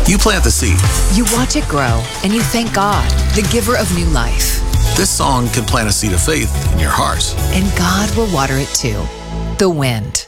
You plant the seed. You watch it grow, and you thank God, the giver of new life. This song can plant a seed of faith in your heart. And God will water it too. The wind.